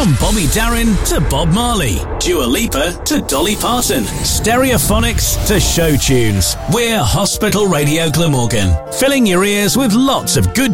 From Bobby Darin to Bob Marley, Dua Lipa to Dolly Parton, Stereophonics to show tunes. We're Hospital Radio Glamorgan, filling your ears with lots of good